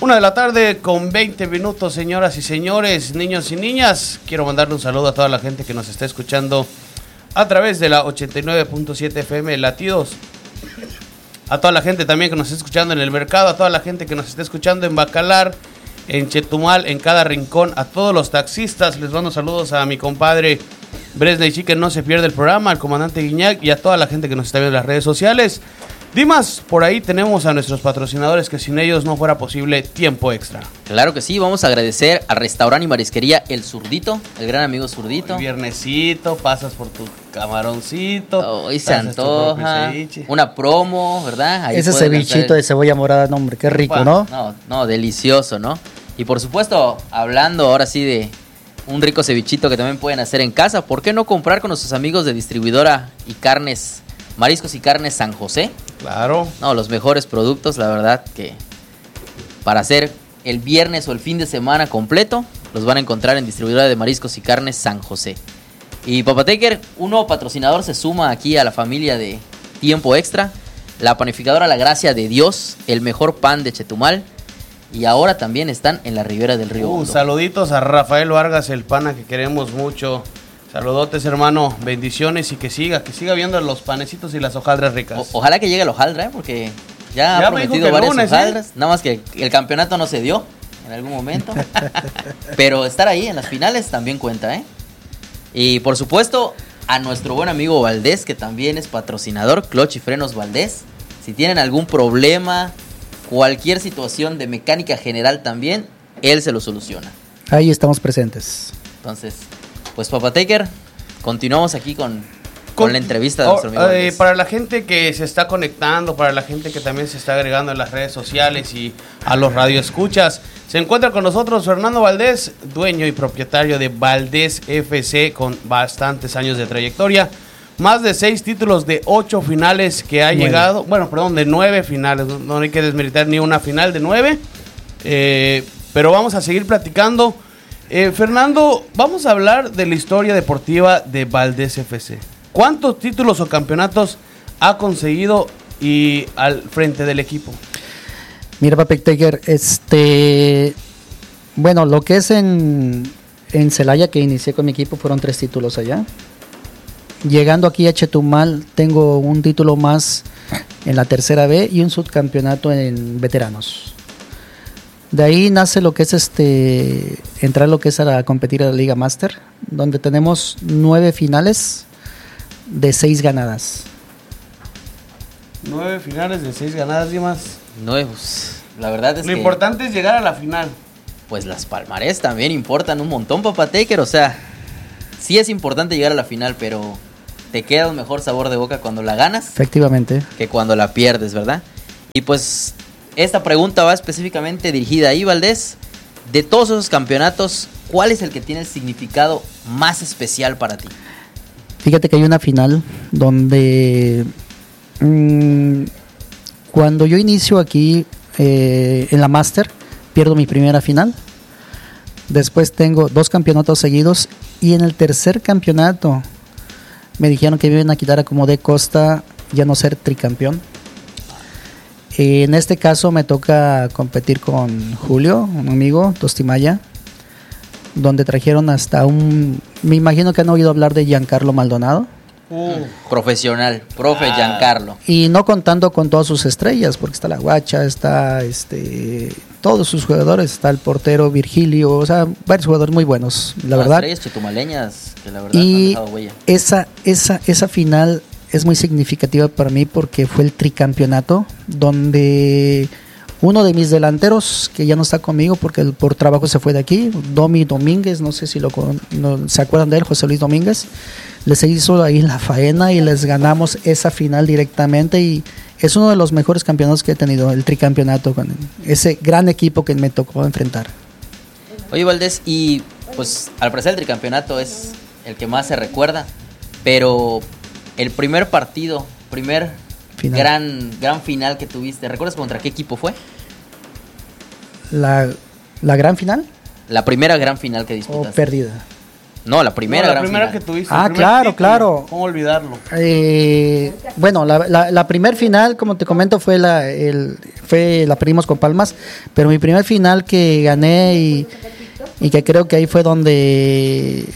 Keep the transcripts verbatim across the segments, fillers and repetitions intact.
Una de la tarde con veinte minutos, señoras y señores, niños y niñas. Quiero mandarle un saludo a toda la gente que nos está escuchando a través de la ochenta y nueve punto siete F M Latidos. A toda la gente también que nos está escuchando en el mercado, a toda la gente que nos está escuchando en Bacalar, en Chetumal, en cada rincón, a todos los taxistas. Les mando saludos a mi compadre Bresney, que no se pierde el programa, al comandante Guiñac y a toda la gente que nos está viendo en las redes sociales. Dimas, por ahí tenemos a nuestros patrocinadores que sin ellos no fuera posible Tiempo Extra. Claro que sí, vamos a agradecer al restaurante y marisquería El Zurdito, el gran amigo Zurdito. Hoy viernesito, pasas por tu camaroncito. Hoy se antoja, una promo, ¿verdad? Ahí ese cevichito hacer... de cebolla morada, no, hombre, qué rico, Upa. ¿no? No, no, delicioso, ¿no? Y por supuesto, hablando ahora sí de un rico cevichito que también pueden hacer en casa, ¿por qué no comprar con nuestros amigos de distribuidora y carnes, Mariscos y Carnes San José? Claro. No, los mejores productos, la verdad que para hacer el viernes o el fin de semana completo, los van a encontrar en distribuidora de Mariscos y Carnes San José. Y Papateker, un nuevo patrocinador se suma aquí a la familia de Tiempo Extra, la panificadora La Gracia de Dios, el mejor pan de Chetumal, y ahora también están en la ribera del río. Uh, saluditos a Rafael Vargas, el pana que queremos mucho. Saludotes, hermano, bendiciones y que siga, que siga viendo los panecitos y las hojaldras ricas. O, ojalá que llegue la hojaldra, ¿eh? Porque ya, ya ha prometido varias lunes, hojaldras, ¿eh? Nada más que el campeonato no se dio en algún momento. Pero estar ahí en las finales también cuenta, ¿eh? Y por supuesto, a nuestro buen amigo Valdés, que también es patrocinador, Clutch y Frenos Valdés. Si tienen algún problema, cualquier situación de mecánica general también, él se lo soluciona. Ahí estamos presentes. Entonces, pues Papateker, continuamos aquí con, con, con la entrevista de nuestro amigo. Eh, para la gente que se está conectando, para la gente que también se está agregando en las redes sociales y a los radioescuchas, se encuentra con nosotros Fernando Valdés, dueño y propietario de Valdés F C con bastantes años de trayectoria. Más de seis títulos de ocho finales que ha nueve. llegado, bueno, perdón, de nueve finales, no, no hay que desmeritar ni una final de nueve, eh, pero vamos a seguir platicando. Eh, Fernando, vamos a hablar de la historia deportiva de Valdés F C. ¿Cuántos títulos o campeonatos ha conseguido y al frente del equipo? Mira, Papateker, este, bueno, lo que es en, en Celaya, que inicié con mi equipo, fueron tres títulos allá. Llegando aquí a Chetumal, tengo un título más en la tercera B y un subcampeonato en veteranos. De ahí nace lo que es este entrar lo que es a competir a la Liga Master, donde tenemos nueve finales de seis ganadas. Nueve finales de seis ganadas y más. Nueve, pues, la verdad es lo que... Lo importante es llegar a la final. Pues las palmarés también importan un montón, Papateker, o sea, sí es importante llegar a la final, pero te queda un mejor sabor de boca cuando la ganas. Efectivamente. Que cuando la pierdes, ¿verdad? Y pues... esta pregunta va específicamente dirigida ahí, Valdés. De todos esos campeonatos, ¿cuál es el que tiene el significado más especial para ti? Fíjate que hay una final donde mmm, cuando yo inicio aquí eh, en la Master, pierdo mi primera final. Después tengo dos campeonatos seguidos y en el tercer campeonato me dijeron que me iban a quitar a como de costa ya no ser tricampeón. En este caso me toca competir con Julio, un amigo, Tostimaya, donde trajeron hasta un... me imagino que han oído hablar de Giancarlo Maldonado. Uh, profesional, profe ah. Giancarlo. Y no contando con todas sus estrellas, porque está la Guacha, está este todos sus jugadores, está el portero Virgilio, o sea, varios jugadores muy buenos, la Las verdad. Estrellas chetumaleñas que la verdad y han dejado huella. Esa, esa, esa final es muy significativa para mí porque fue el tricampeonato donde uno de mis delanteros, que ya no está conmigo porque el, por trabajo se fue de aquí, Domi Domínguez, no sé si lo no, se acuerdan de él, José Luis Domínguez, les hizo ahí la faena y les ganamos esa final directamente y es uno de los mejores campeonatos que he tenido, el tricampeonato con ese gran equipo que me tocó enfrentar. Oye, Valdés, y pues al parecer el tricampeonato es el que más se recuerda, pero el primer partido, primer final. gran gran final que tuviste, ¿recuerdas contra qué equipo fue? La, la gran final. La primera gran final que disputaste. Oh, perdida. No, la primera. No, la primera final. que tuviste. Ah, claro, título. claro. ¿Cómo olvidarlo? Eh, bueno, la, la, la primer final, como te comento, fue la, el, fue la perdimos con Palmas, pero mi primer final que gané y, y que creo que ahí fue donde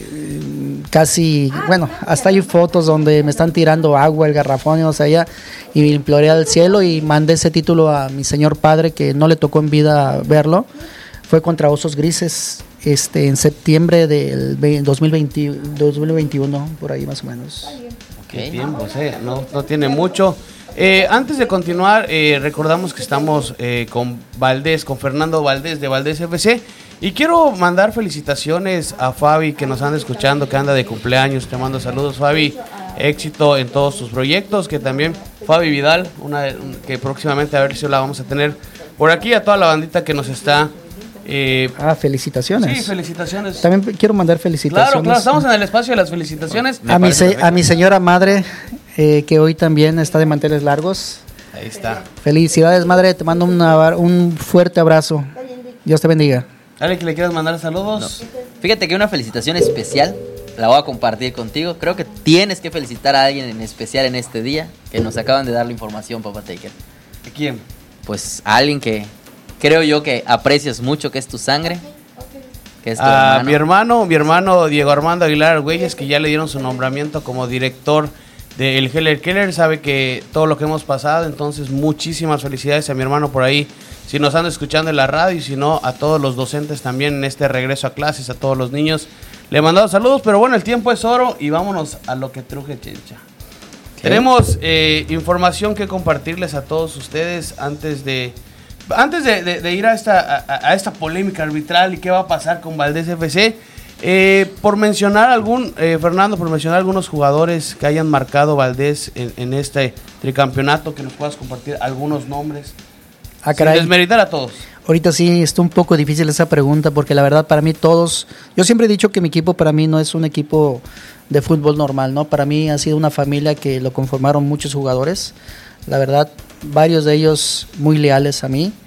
casi, bueno, hasta hay fotos donde me están tirando agua, el garrafón, o sea, ya, y imploré al cielo y mandé ese título a mi señor padre, que no le tocó en vida verlo. Fue contra Osos Grises, este, en septiembre del dos mil veinte, dos mil veintiuno, por ahí más o menos. Qué tiempo, eh, no, no tiene mucho. Eh, antes de continuar, eh, recordamos que estamos eh, con Valdés, con Fernando Valdés de Valdés F C. Y quiero mandar felicitaciones a Fabi, que nos anda escuchando, que anda de cumpleaños. Te mando saludos, Fabi. Éxito en todos tus proyectos. Que también Fabi Vidal, una de, que próximamente a ver si la vamos a tener por aquí. A toda la bandita que nos está... Eh, ah, felicitaciones. Sí, felicitaciones. También quiero mandar felicitaciones. Claro, claro, estamos en el espacio de las felicitaciones. A mi, se, a mi señora madre, eh, que hoy también está de manteles largos. Ahí está. Felicidades, madre. Te mando una, un fuerte abrazo. Dios te bendiga. ¿Ale, que le quieras mandar saludos? No. Fíjate que una felicitación especial la voy a compartir contigo. Creo que tienes que felicitar a alguien en especial en este día, que nos acaban de dar la información, Papá Taker. ¿De quién? Pues a alguien que creo yo que aprecias mucho, que es tu sangre, que es tu ah, hermano. Mi hermano, mi hermano Diego Armando Aguilar Argüelles, que ya le dieron su nombramiento como director del Heller Keller, sabe que todo lo que hemos pasado, entonces muchísimas felicidades a mi hermano por ahí, si nos anda escuchando en la radio, y si no, a todos los docentes también en este regreso a clases, a todos los niños, le he mandado saludos, pero bueno, el tiempo es oro y vámonos a lo que truje, Chencha. ¿Qué? Tenemos eh, información que compartirles a todos ustedes antes de... Antes de, de, de ir a esta, a, a esta polémica arbitral y qué va a pasar con Valdés F C, eh, por mencionar algún, eh, Fernando, por mencionar algunos jugadores que hayan marcado Valdés en, en este tricampeonato, que nos puedas compartir algunos nombres, ah, sin desmeritar a todos. Ahorita sí está un poco difícil esa pregunta, porque la verdad para mí todos, yo siempre he dicho que mi equipo para mí no es un equipo de fútbol normal, ¿no? Para mí ha sido una familia que lo conformaron muchos jugadores, la verdad, varios de ellos muy leales a mí,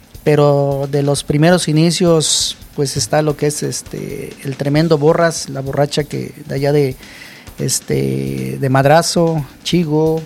pero de los primeros inicios pues está lo que es este el tremendo Borras, la borracha que de allá de este de Madrazo, Chigo,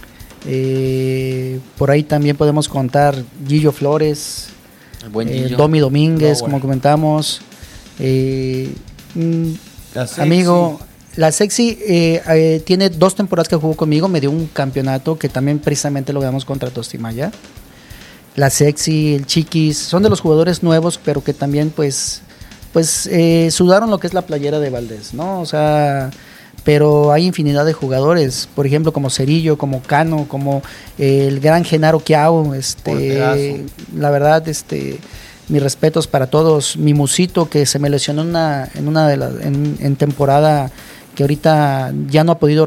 eh, por ahí también podemos contar Gillo Flores, el buen eh, Gillo. Domi Domínguez, no, bueno. como comentamos, eh, La sexy. amigo. La Sexy eh, eh, tiene dos temporadas que jugó conmigo, me dio un campeonato que también precisamente lo ganamos contra Tostimaya. La Sexy, el Chiquis, son de los jugadores nuevos, pero que también pues, pues eh, sudaron lo que es la playera de Valdés, ¿no? O sea, pero hay infinidad de jugadores, por ejemplo, como Cerillo, como Cano, como eh, el gran Genaro Quiao, este, la verdad, este... mis respetos para todos. Mi Musito, que se me lesionó en una, en una de las en, en temporada, que ahorita ya no ha podido